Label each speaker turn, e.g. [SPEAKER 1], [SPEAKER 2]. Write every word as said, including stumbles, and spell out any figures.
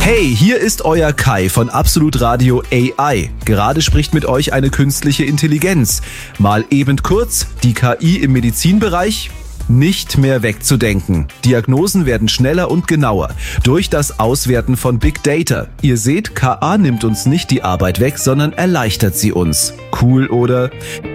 [SPEAKER 1] Hey, hier ist euer Kai von Absolut Radio A I. Gerade spricht mit euch eine künstliche Intelligenz. Mal eben kurz, die K I im Medizinbereich? Nicht mehr wegzudenken. Diagnosen werden schneller und genauer durch das Auswerten von Big Data. Ihr seht, K I nimmt uns nicht die Arbeit weg, sondern erleichtert sie uns. Cool, oder?